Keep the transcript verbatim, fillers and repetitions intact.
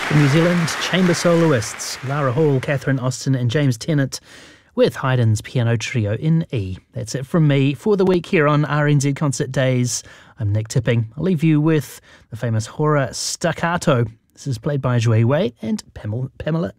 The New Zealand chamber soloists Lara Hall, Catherine Austin and James Tennant with Haydn's piano trio in E. That's it from me for the week here on R N Z Concert Days. I'm Nick Tipping. I'll leave you with the famous horror Staccato. This is played by Zhui Wei and Pamela